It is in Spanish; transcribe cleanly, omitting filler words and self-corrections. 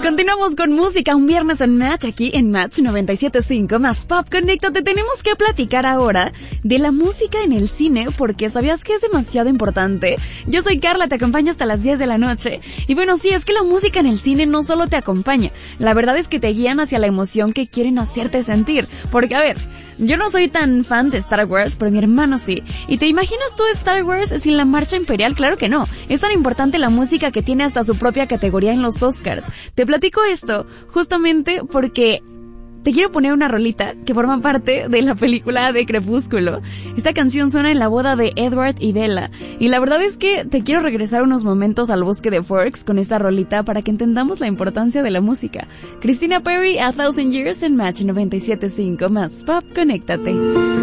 Continuamos con música, un viernes en Match, aquí en Match 97.5 más Pop. Conéctate, tenemos que platicar ahora de la música en el cine, porque ¿sabías que es demasiado importante? Yo soy Carla, te acompaño hasta las 10 de la noche. Y bueno, sí, es que la música en el cine no solo te acompaña, la verdad es que te guían hacia la emoción que quieren hacerte sentir. Porque, a ver, yo no soy tan fan de Star Wars, pero mi hermano sí. ¿Y te imaginas tú Star Wars sin la marcha imperial? Claro que no. Es tan importante la música que tiene hasta su propia categoría en los Oscars. Te platico esto justamente porque te quiero poner una rolita que forma parte de la película de Crepúsculo. Esta canción suena en la boda de Edward y Bella. Y la verdad es que te quiero regresar unos momentos al bosque de Forks con esta rolita para que entendamos la importancia de la música. Christina Perri, A Thousand Years en Match 97.5 más Pop. Conéctate.